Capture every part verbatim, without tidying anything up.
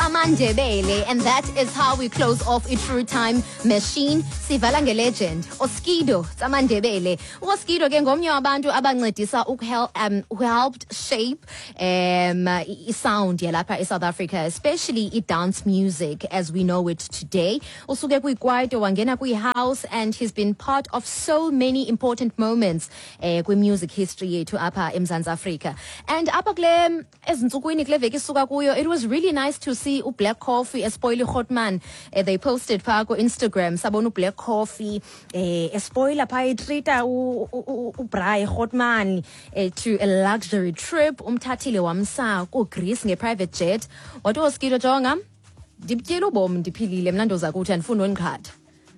Tsamandebele, and that is how we close off a True Time Machine. Sivala nge-legend Oskido Tsamandebele. Oskido ke ngomnye wabantu abancedisa ukuhelp um who helped shape um i-sound yalapha eSouth Africa, especially i-dance music as we know it today. Usuke kuyikwaito wangena kwi-house, and he's been part of so many important moments eh kwi-music history yethu apha eMzantsi Afrika. And apha kule ezinsukwini kule veki suka kuyo, it was really nice to see uBlack Coffee espoil iHotman. Uh, they posted pha ku Instagram sabona uBlack Coffee eh espoiler pha itrita uBray Hotman eh, to a luxury trip. Umthathile wamsa ku Greece nge-private jet. Wathi Oskido jonga ndibutyela ubomi ndiphilile mna ndoza kuthi andifuni onqhatha.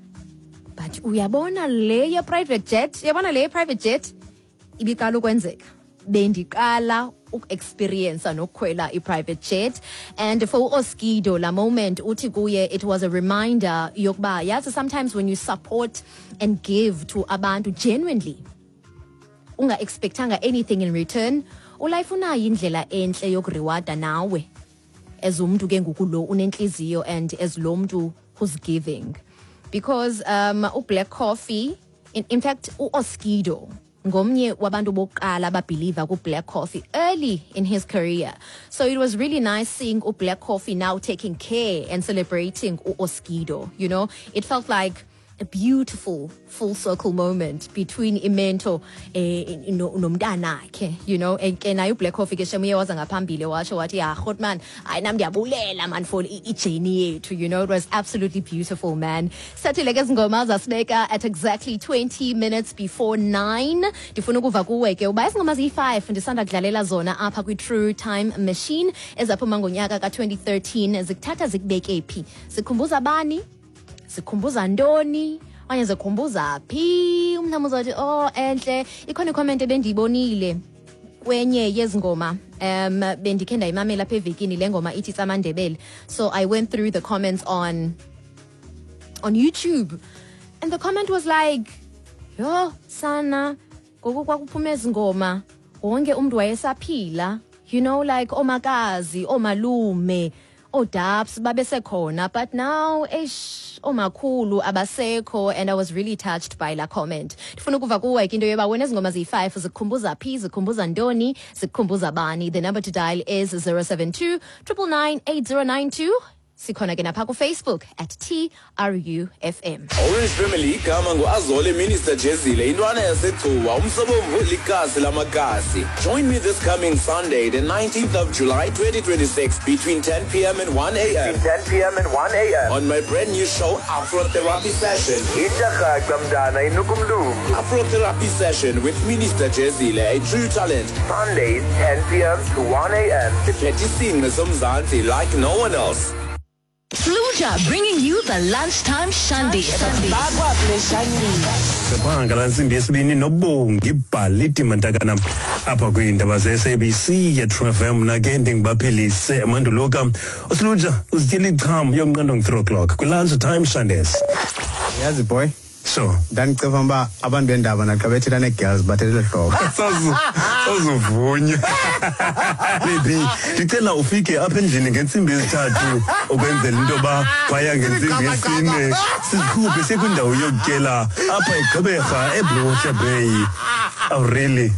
But uyabona le ye private jet, uyabona le private jet ibiqala ukwenzeka. Bendiqala uk-experience nokukhwela i-private jet. And for Oskido la moment uthi kuye, it was a reminder yokuba yazi sometimes when you support and give to abantu genuinely unga expectanga anything in return, ulife unayo indlela enhle yokureward nawe as umuntu ke ngokulo unenhliziyo and as lo muntu who's giving. Because um uBlack Coffee, in, in fact uOskido ngomnye wabantu bokuqala ababeliever kuBlack Coffee early in his career. So it was really nice seeing uBlack Coffee now taking care and celebrating uOskido. You know, it felt like a beautiful full circle moment between Imento eh nomntana akhe, you know, and nayo uBlack Coffee ke shemuye waza ngaphambili washo wathi ya Hotman hayi nami ndiyabulela man for ijourney yethu. You know, it was absolutely beautiful, man. Sathile ke izingoma zasibeka at exactly twenty minutes before nine. Ndifuna ukuva kuwe ke uba izingoma ziyi-five ndisanda kudlalela zona apha kwi-True Time Machine ezaphuma ngonyaka ka twenty thirteen. Zikuthatha zikubeke phi? Sikhumbuza bani? Sikhumbuza ndoni? Okanye zikhumbuza phi? Umntu uzothi oh enhle ikhona i-comment ebendiyibonile kwenye yezingoma um bendikhe ndayimamela apha evekini le ngoma ithi Tsamandebele. So I went through the comments on on YouTube, and the comment was like, yo sana ngoku kwakuphuma ezingoma wonke umuntu wayesaphila, you know, like omakazi, omalume, odabs babesekhona, but now eish omakhulu abasekho. And I was really touched by la comment. Ndifuna ukuva kuwe into yoba wena izingoma ziyi-five zikhumbuza phi, zikhumbuza ndoni, zikhumbuza bani? The number to dial is zero seven two nine nine eight zero nine two. Sikhona ke napha ku Facebook at T R U F M. Orange Family igama nguAzole Minister Jezile intwana yasethuwa umsobomvu likasi lamakasi. Join me this coming Sunday the nineteenth of July twenty twenty-six between ten p m and one a m ten p m and one a m on my brand new show Afro Therapy Session. Afro Therapy Session with Minister Jezile, a true talent. Sundays ten p m to one a m Let's sing somzansi like no one else. Fluja bringing you the lunchtime shandy. Sebanga lansimbi yesibini nobongi ibhaliti mantakana apha kwiindaba ze-S A B C ye-True F M nake ndingibaphilise amanduluka uSluja uzityela icham yomnqando nge-three o'clock kwi-lunchtime shandes. Yazi boy, so ndandiceva uba abantu bendaba naxa bethetha nee-girls bathethe hlobo sazuvunya baby ndicela ufike apha endlini ngentsimbi yesithathu ukwenzela into yoba phaya ngentsimbi yesine sizikhuphe sekwindawo yokutyela apha eGqeberha eBlosha Bay. Oh really?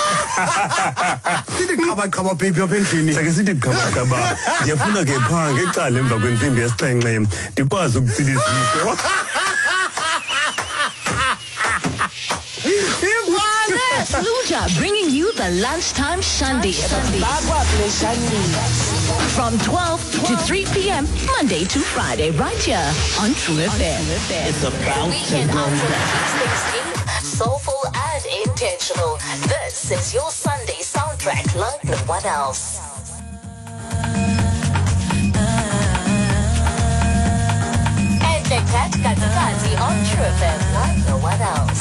sithi qhabaqhaba baby apha endlini. Sake sithi qhabaqhaba ndiyafuna ke phaa ngecala emva kwentsimbi yesixhenxe ndikwazi ukutsilisisa. Fluja bringing you the lunchtime shandy. From twelve to three p m Monday to Friday right here on True F M. It's about to go down. Soulful and intentional. This is your Sunday soundtrack like no one else. And the Cat Katikati on True F M like no one else.